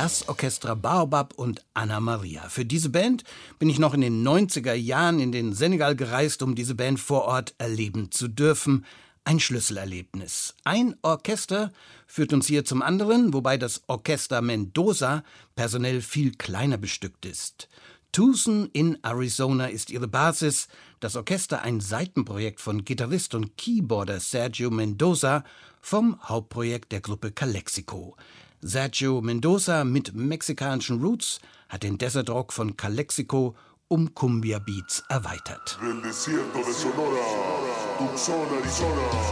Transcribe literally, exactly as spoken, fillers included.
Das Orchestra Baobab und Anna Maria. Für diese Band bin ich noch in den neunziger Jahren in den Senegal gereist, um diese Band vor Ort erleben zu dürfen. Ein Schlüsselerlebnis. Ein Orchester führt uns hier zum anderen, wobei das Orchester Mendoza personell viel kleiner bestückt ist. Tucson in Arizona ist ihre Basis. Das Orchester ein Seitenprojekt von Gitarrist und Keyboarder Sergio Mendoza vom Hauptprojekt der Gruppe Calexico. Sergio Mendoza mit mexikanischen Roots hat den Desert Rock von Calexico um Cumbia Beats erweitert. Del desierto de Sonora, Tucson, Arizona.